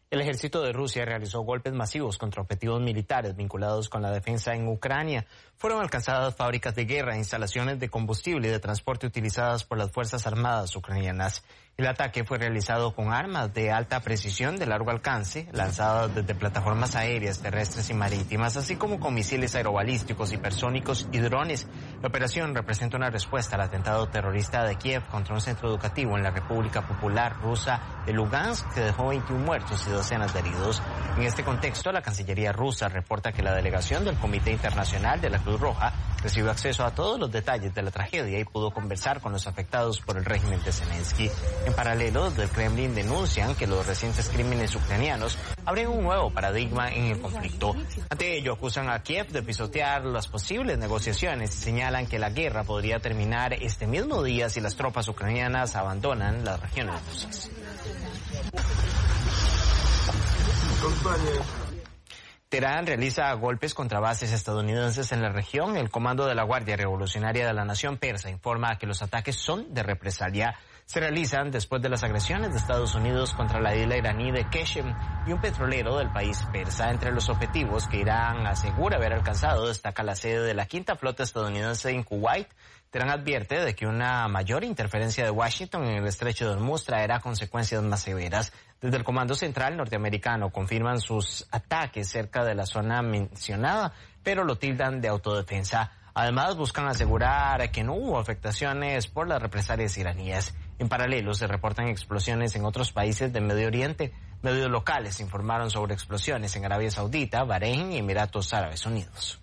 El ejército de Rusia realizó golpes masivos contra objetivos militares vinculados con la defensa en Ucrania. Fueron alcanzadas fábricas de guerra, instalaciones de combustible y de transporte utilizadas por las Fuerzas Armadas ucranianas. El ataque fue realizado con armas de alta precisión de largo alcance, lanzadas desde plataformas aéreas, terrestres y marítimas, así como con misiles aerobalísticos, hipersónicos y drones. La operación representa una respuesta al atentado terrorista de Kiev contra un centro educativo en la República Popular Rusa de Lugansk, que dejó 21 muertos y docenas de heridos. En este contexto, la Cancillería rusa reporta que la delegación del Comité Internacional de la Cruz Roja recibió acceso a todos los detalles de la tragedia y pudo conversar con los afectados por el régimen de Zelensky. En paralelo, desde el Kremlin denuncian que los recientes crímenes ucranianos abren un nuevo paradigma en el conflicto. Ante ello, acusan a Kiev de pisotear las posibles negociaciones y señalan que la guerra podría terminar este mismo día si las tropas ucranianas abandonan las regiones rusas. Teherán realiza golpes contra bases estadounidenses en la región. El comando de la Guardia Revolucionaria de la Nación Persa informa que los ataques son de represalia. Se realizan después de las agresiones de Estados Unidos contra la isla iraní de Keshem y un petrolero del país persa. Entre los objetivos que Irán asegura haber alcanzado destaca la sede de la Quinta Flota estadounidense en Kuwait. Teherán advierte de que una mayor interferencia de Washington en el estrecho de Hormuz traerá consecuencias más severas. Desde el Comando Central norteamericano confirman sus ataques cerca de la zona mencionada, pero lo tildan de autodefensa. Además, buscan asegurar que no hubo afectaciones por las represalias iraníes. En paralelo, se reportan explosiones en otros países del Medio Oriente. Medios locales informaron sobre explosiones en Arabia Saudita, Bahrein y Emiratos Árabes Unidos.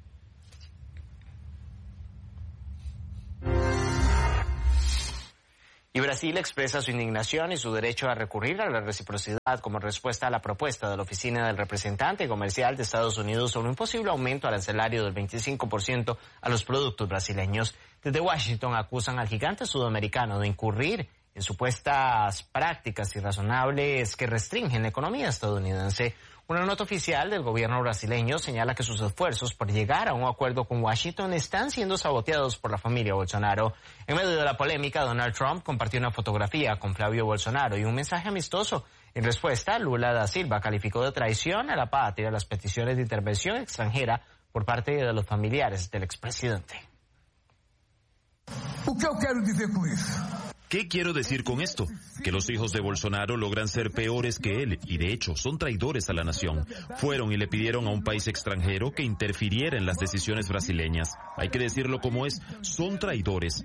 Y Brasil expresa su indignación y su derecho a recurrir a la reciprocidad como respuesta a la propuesta de la Oficina del Representante Comercial de Estados Unidos sobre un posible aumento arancelario del 25% a los productos brasileños. Desde Washington acusan al gigante sudamericano de incurrir en supuestas prácticas irrazonables que restringen la economía estadounidense. Una nota oficial del gobierno brasileño señala que sus esfuerzos por llegar a un acuerdo con Washington están siendo saboteados por la familia Bolsonaro. En medio de la polémica, Donald Trump compartió una fotografía con Flavio Bolsonaro y un mensaje amistoso. En respuesta, Lula da Silva calificó de traición a la patria las peticiones de intervención extranjera por parte de los familiares del expresidente. ¿Qué quiero decir con esto? Que los hijos de Bolsonaro logran ser peores que él y de hecho son traidores a la nación. Fueron y le pidieron a un país extranjero que interfiriera en las decisiones brasileñas. Hay que decirlo como es, son traidores.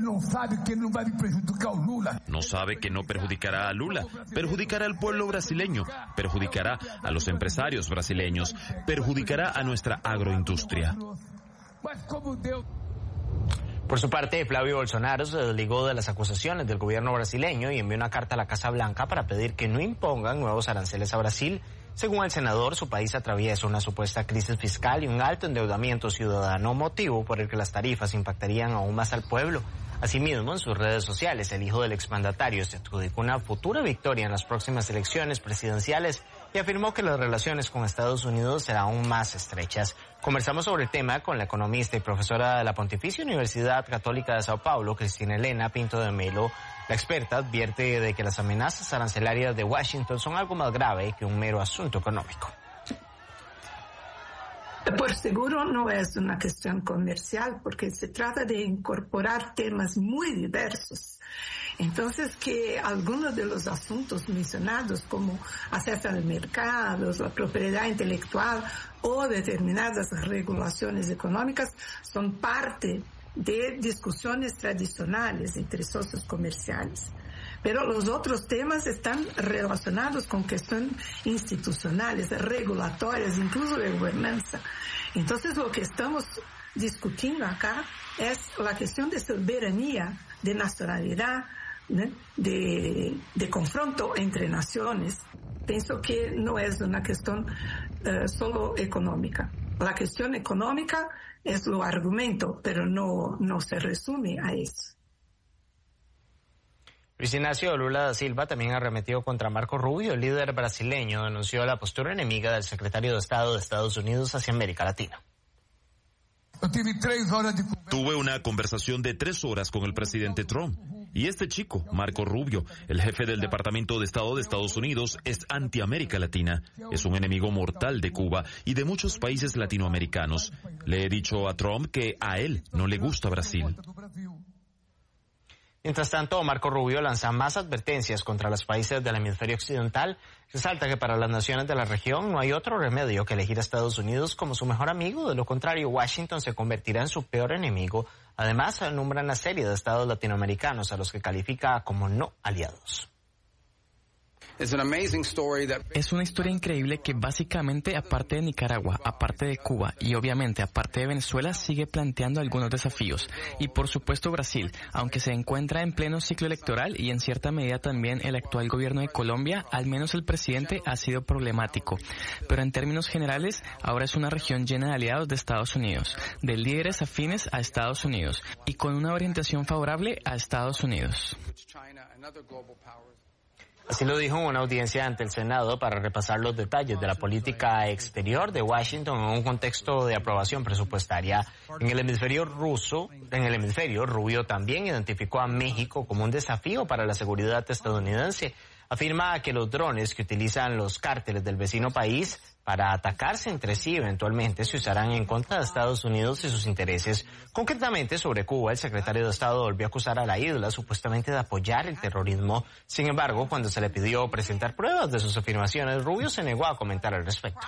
No sabe que no perjudicará a Lula, perjudicará al pueblo brasileño, perjudicará a los empresarios brasileños, perjudicará a nuestra agroindustria. Por su parte, Flavio Bolsonaro se desligó de las acusaciones del gobierno brasileño y envió una carta a la Casa Blanca para pedir que no impongan nuevos aranceles a Brasil. Según el senador, su país atraviesa una supuesta crisis fiscal y un alto endeudamiento ciudadano, motivo por el que las tarifas impactarían aún más al pueblo. Asimismo, en sus redes sociales, el hijo del exmandatario se adjudicó una futura victoria en las próximas elecciones presidenciales y afirmó que las relaciones con Estados Unidos serán aún más estrechas. Conversamos sobre el tema con la economista y profesora de la Pontificia Universidad Católica de Sao Paulo, Cristina Elena Pinto de Melo. La experta advierte de que las amenazas arancelarias de Washington son algo más grave que un mero asunto económico. Por seguro no es una cuestión comercial, porque se trata de incorporar temas muy diversos. Entonces, que algunos de los asuntos mencionados, como acceso al mercado, la propiedad intelectual o determinadas regulaciones económicas, son parte de discusiones tradicionales entre socios comerciales. Pero los otros temas están relacionados con cuestiones institucionales, regulatorias, incluso de gobernanza. Entonces, lo que estamos discutiendo acá es la cuestión de soberanía, de nacionalidad, ¿no? de confronto entre naciones. Pienso que no es una cuestión solo económica. La cuestión económica es lo argumento, pero no se resume a eso. Luis Ignacio Lula da Silva también arremetió contra Marco Rubio. El líder brasileño denunció la postura enemiga del secretario de Estado de Estados Unidos hacia América Latina. Tuve una conversación de 3 horas con el presidente Trump Y este chico, Marco Rubio, el jefe del Departamento de Estado de Estados Unidos, es anti-América Latina. Es un enemigo mortal de Cuba y de muchos países latinoamericanos. Le he dicho a Trump que a él no le gusta Brasil. Mientras tanto, Marco Rubio lanza más advertencias contra los países del hemisferio occidental. Resalta que para las naciones de la región no hay otro remedio que elegir a Estados Unidos como su mejor amigo. De lo contrario, Washington se convertirá en su peor enemigo. Además, nombra una serie de estados latinoamericanos a los que califica como no aliados. Es una historia increíble que básicamente, aparte de Nicaragua, aparte de Cuba y obviamente aparte de Venezuela, sigue planteando algunos desafíos. Y por supuesto Brasil, aunque se encuentra en pleno ciclo electoral y en cierta medida también el actual gobierno de Colombia, al menos el presidente ha sido problemático. Pero en términos generales, ahora es una región llena de aliados de Estados Unidos, de líderes afines a Estados Unidos y con una orientación favorable a Estados Unidos. Así lo dijo en una audiencia ante el Senado para repasar los detalles de la política exterior de Washington en un contexto de aprobación presupuestaria. En el hemisferio Rubio también identificó a México como un desafío para la seguridad estadounidense. Afirma que los drones que utilizan los cárteles del vecino país para atacarse entre sí eventualmente se usarán en contra de Estados Unidos y sus intereses. Concretamente sobre Cuba, el secretario de Estado volvió a acusar a la isla supuestamente de apoyar el terrorismo. Sin embargo, cuando se le pidió presentar pruebas de sus afirmaciones, Rubio se negó a comentar al respecto.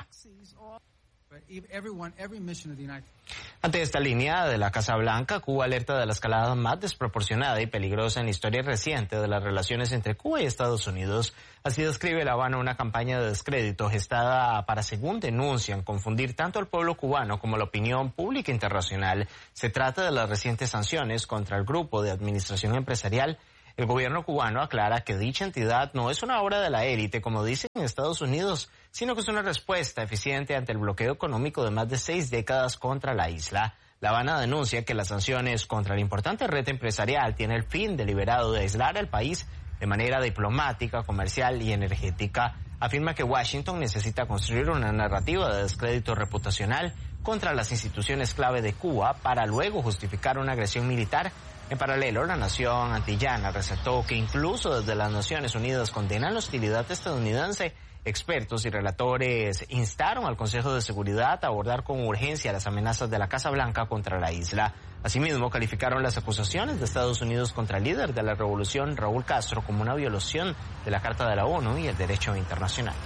Ante esta línea de la Casa Blanca, Cuba alerta de la escalada más desproporcionada y peligrosa en la historia reciente de las relaciones entre Cuba y Estados Unidos. Así describe La Habana una campaña de descrédito gestada para, según denuncian, confundir tanto al pueblo cubano como la opinión pública internacional. Se trata de las recientes sanciones contra el grupo de administración empresarial. El gobierno cubano aclara que dicha entidad no es una obra de la élite, como dicen en Estados Unidos, sino que es una respuesta eficiente ante el bloqueo económico de más de 6 décadas contra la isla. La Habana denuncia que las sanciones contra la importante red empresarial tienen el fin deliberado de aislar al país de manera diplomática, comercial y energética. Afirma que Washington necesita construir una narrativa de descrédito reputacional contra las instituciones clave de Cuba para luego justificar una agresión militar. En paralelo, la nación antillana resaltó que incluso desde las Naciones Unidas condenan la hostilidad estadounidense. Expertos y relatores instaron al Consejo de Seguridad a abordar con urgencia las amenazas de la Casa Blanca contra la isla. Asimismo, calificaron las acusaciones de Estados Unidos contra el líder de la revolución, Raúl Castro, como una violación de la Carta de la ONU y el derecho internacional.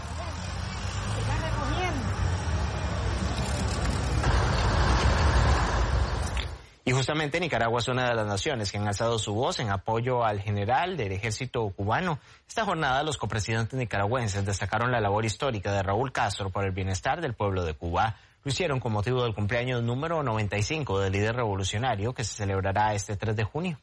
Y justamente Nicaragua es una de las naciones que han alzado su voz en apoyo al general del ejército cubano. Esta jornada los copresidentes nicaragüenses destacaron la labor histórica de Raúl Castro por el bienestar del pueblo de Cuba. Lo hicieron con motivo del cumpleaños número 95 del líder revolucionario que se celebrará este 3 de junio.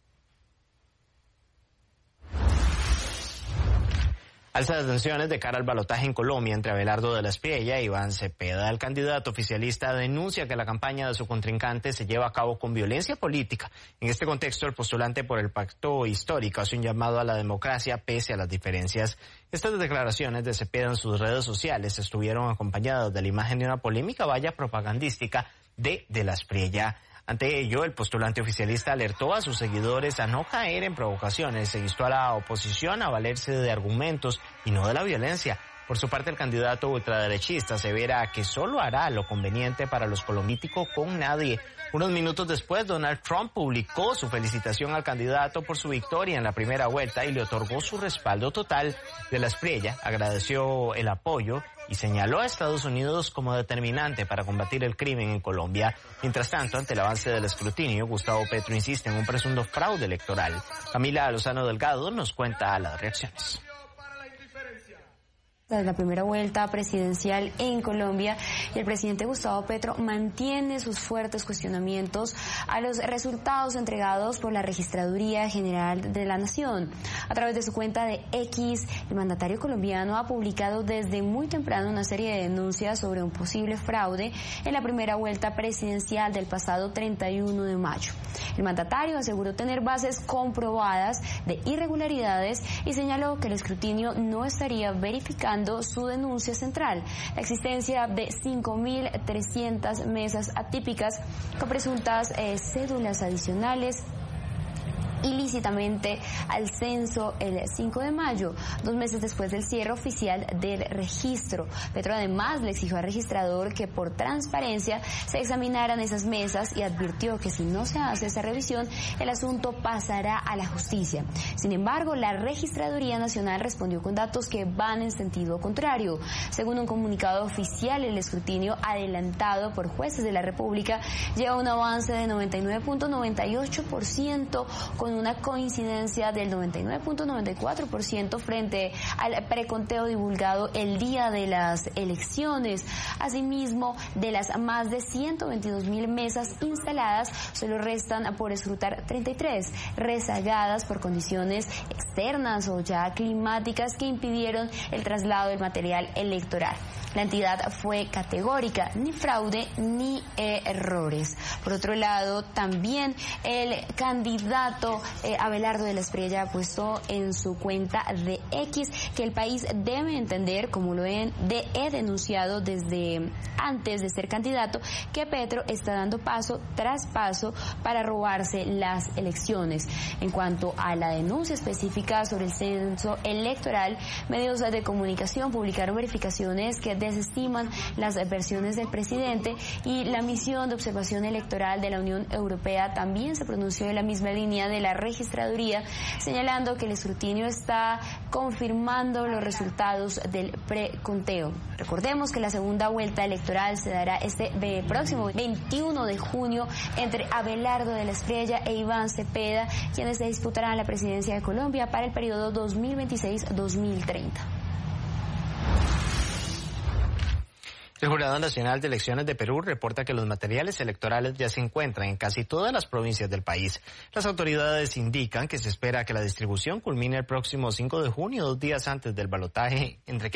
Alza de tensiones de cara al balotaje en Colombia entre Abelardo de la Espriella e Iván Cepeda. El candidato oficialista denuncia que la campaña de su contrincante se lleva a cabo con violencia política. En este contexto, el postulante por el pacto histórico hace un llamado a la democracia pese a las diferencias. Estas declaraciones de Cepeda en sus redes sociales estuvieron acompañadas de la imagen de una polémica valla propagandística de la Espriella. Ante ello, el postulante oficialista alertó a sus seguidores a no caer en provocaciones e instó a la oposición a valerse de argumentos y no de la violencia. Por su parte, el candidato ultraderechista asevera que solo hará lo conveniente para los políticos con nadie. Unos minutos después, Donald Trump publicó su felicitación al candidato por su victoria en la primera vuelta y le otorgó su respaldo total. De la Espriella agradeció el apoyo y señaló a Estados Unidos como determinante para combatir el crimen en Colombia. Mientras tanto, ante el avance del escrutinio, Gustavo Petro insiste en un presunto fraude electoral. Camila Lozano Delgado nos cuenta las reacciones. Tras la primera vuelta presidencial en Colombia, el presidente Gustavo Petro mantiene sus fuertes cuestionamientos a los resultados entregados por la Registraduría General de la Nación. A través de su cuenta de X, el mandatario colombiano ha publicado desde muy temprano una serie de denuncias sobre un posible fraude en la primera vuelta presidencial del pasado 31 de mayo. El mandatario aseguró tener bases comprobadas de irregularidades y señaló que el escrutinio no estaría verificando su denuncia central, la existencia de 5.300 mesas atípicas con presuntas cédulas adicionales ilícitamente al censo el 5 de mayo, 2 meses después del cierre oficial del registro. Petro además le exigió al registrador que por transparencia se examinaran esas mesas y advirtió que si no se hace esa revisión, el asunto pasará a la justicia. Sin embargo, la Registraduría Nacional respondió con datos que van en sentido contrario. Según un comunicado oficial, el escrutinio adelantado por jueces de la República lleva un avance de 99.98% con una coincidencia del 99.94% frente al preconteo divulgado el día de las elecciones. Asimismo, de las más de 122.000 mesas instaladas, solo restan por escrutar 33, rezagadas por condiciones externas o ya climáticas que impidieron el traslado del material electoral. La entidad fue categórica, ni fraude ni errores. Por otro lado, también el candidato Abelardo de la Espriella ha puesto en su cuenta de X que el país debe entender, como lo he denunciado desde antes de ser candidato, que Petro está dando paso tras paso para robarse las elecciones. En cuanto a la denuncia específica sobre el censo electoral, medios de comunicación publicaron verificaciones que desestiman las versiones del presidente, y la misión de observación electoral de la Unión Europea también se pronunció en la misma línea de la registraduría, señalando que el escrutinio está confirmando los resultados del preconteo. Recordemos que la segunda vuelta electoral se dará este próximo 21 de junio entre Abelardo de la Espriella e Iván Cepeda, quienes se disputarán la presidencia de Colombia para el periodo 2026-2030. El Jurado Nacional de Elecciones de Perú reporta que los materiales electorales ya se encuentran en casi todas las provincias del país. Las autoridades indican que se espera que la distribución culmine el próximo 5 de junio, 2 días antes del balotaje entre